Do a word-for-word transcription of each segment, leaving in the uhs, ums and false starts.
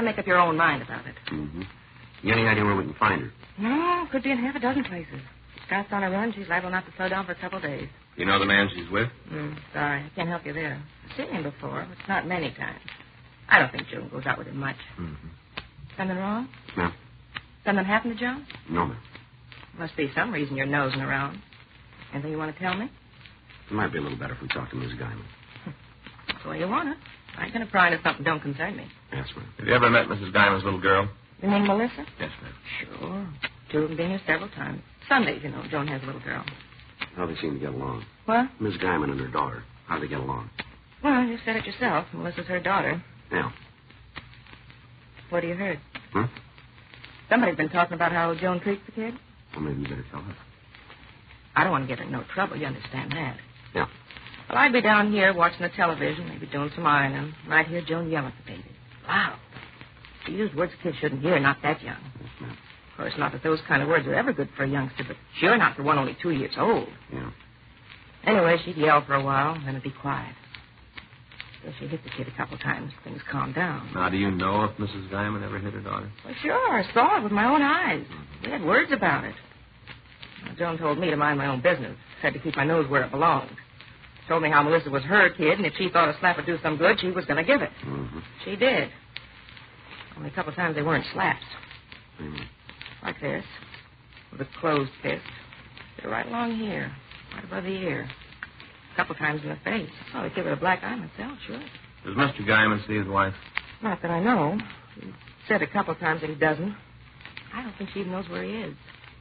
and make up your own mind about it. Mm-hmm. You any idea where we can find her? No, could be in half a dozen places. If Scott's on a run, she's liable not to slow down for a couple of days. You know the man she's with? Mm, sorry, I can't help you there. I've seen him before, but not many times. I don't think Joan goes out with him much. Mm-hmm. Something wrong? No. Something happened to Joan? No, ma'am. Must be some reason you're nosing around. Anything you want to tell me? It might be a little better if we talk to Miss Guyman. That's the way you want it. I ain't going to pry into something that don't concern me. Yes, ma'am. Have you ever met Missus Guyman's little girl? You mean Melissa? Yes, ma'am. Sure. Two of them been here several times. Sundays, you know, Joan has a little girl. How they seem to get along? What? Miss Guyman and her daughter. How they get along? Well, you said it yourself. Melissa's her daughter. Yeah. What have you heard? Hmm? Somebody's been talking about how Joan treats the kid. Well, maybe you better tell her. I don't want to get her in no trouble. You understand that. Yeah. Well, I'd be down here watching the television, maybe doing some ironing. Right here, Joan yell at the baby. Loud. She used words a kid shouldn't hear, not that young. Yes, ma'am. Of course, not that those kind of words are ever good for a youngster, but sure not for one only two years old. Yeah. Anyway, she'd yell for a while, then it'd be quiet. Well, she hit the kid a couple times. Things calmed down. Now, do you know if Missus Guyman ever hit her daughter? Well, sure. I saw it with my own eyes. We had words about it. Well, Joan told me to mind my own business. Said to keep my nose where it belonged. Told me how Melissa was her kid, and if she thought a slap would do some good, she was going to give it. Mm-hmm. She did. Only a couple times they weren't slaps. Mm-hmm. Like this. With a closed fist. They're right along here. Right above the ear. A couple times in the face. Oh, I'd give it a black eye myself, sure. Does Mister Guyman see his wife? Not that I know. He said a couple times that he doesn't. I don't think she even knows where he is.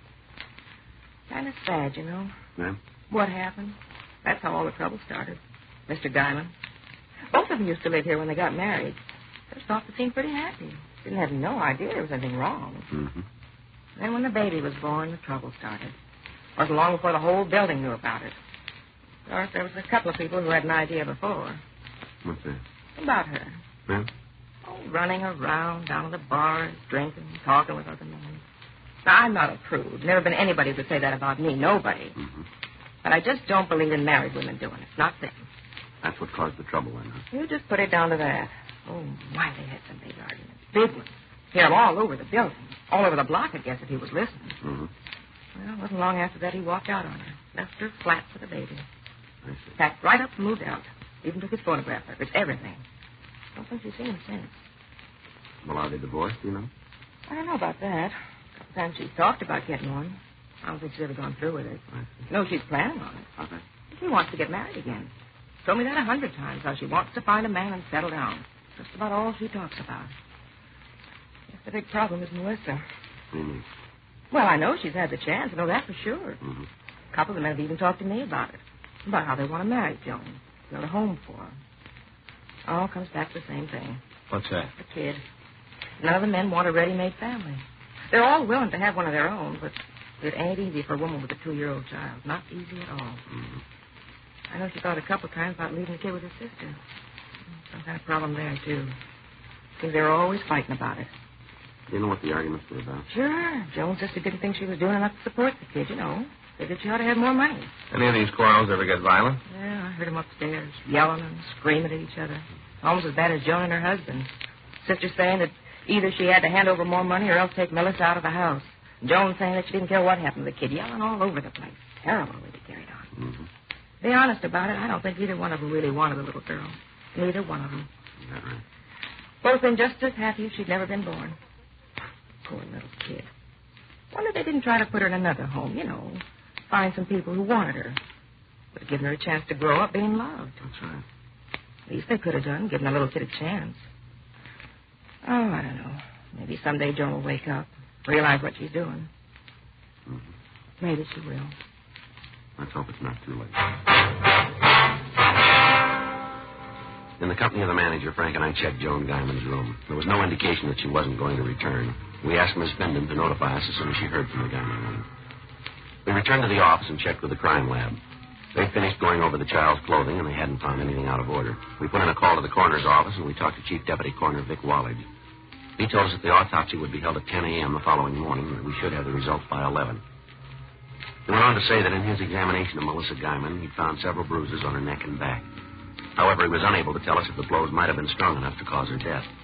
Kind of sad, you know. Ma'am? What happened? That's how all the trouble started. Mister Guyman. Both of them used to live here when they got married. First off, they seemed pretty happy. Didn't have no idea there was anything wrong. Mm-hmm. Then when the baby was born, the trouble started. Wasn't long before the whole building knew about it. Of course, there was a couple of people who had an idea before. What's that? About her. Ma'am? Oh, running around, down to the bars, drinking, talking with other men. Now, I'm not a prude. Never been anybody who could say that about me. Nobody. Mm-hmm. But I just don't believe in married women doing it. Not them. That's what caused the trouble, then, huh? You just put it down to that. Oh, my, they had some big arguments. Big ones. Hear them all over the building. All over the block, I guess, if he was listening. Mm-hmm. Well, it wasn't long after that he walked out on her. Left her flat for the baby. I see. Packed right up and moved out. Even took his phonograph records, everything. Don't think she's seen him since. Well, are they divorced, do you know? I don't know about that. A couple times she's talked about getting one. I don't think she's ever gone through with it. I see. No, she's planning on it. Okay. She wants to get married again. Told me that a hundred times, how she wants to find a man and settle down. Just about all she talks about. Guess the big problem is Melissa. What do you mean? Well, I know she's had the chance. I know that for sure. Mm-hmm. A couple of the men have even talked to me about it. About how they want to marry Joan. Build a home for her. All comes back to the same thing. What's that? The kid. None of the men want a ready-made family. They're all willing to have one of their own, but it ain't easy for a woman with a two-year-old child. Not easy at all. Mm-hmm. I know she thought a couple times about leaving the kid with her sister. Some kind of problem there, too. Because they're always fighting about it. Do you know what the arguments were about? Sure. Joan's sister didn't think she was doing enough to support the kid, you know. Figured she ought to have more money. Any of these quarrels ever get violent? Yeah, I heard them upstairs, yelling and screaming at each other. Almost as bad as Joan and her husband. Sister saying that either she had to hand over more money or else take Melissa out of the house. Joan saying that she didn't care what happened to the kid, yelling all over the place. Terrible way they carried on. Mm-hmm. To be honest about it, I don't think either one of them really wanted the little girl. Neither one of them. Is that right? Both been just as happy if she'd never been born. Poor little kid. Wonder they didn't try to put her in another home, you know. Find some people who wanted her. Would have given her a chance to grow up being loved. That's right. At least they could have done, given the little kid a chance. Oh, I don't know. Maybe someday Joan will wake up, realize what she's doing. Mm-hmm. Maybe she will. Let's hope it's not too late. In the company of the manager, Frank and I checked Joan Guyman's room. There was no indication that she wasn't going to return. We asked Miss Bindon to notify us as soon as she heard from the Guyman woman. We returned to the office and checked with the crime lab. They'd finished going over the child's clothing, and they hadn't found anything out of order. We put in a call to the coroner's office, and we talked to Chief Deputy Coroner Vic Wallage. He told us that the autopsy would be held at ten a.m. the following morning, and that we should have the results by eleven. He went on to say that in his examination of Melissa Guyman, he'd found several bruises on her neck and back. However, he was unable to tell us if the blows might have been strong enough to cause her death.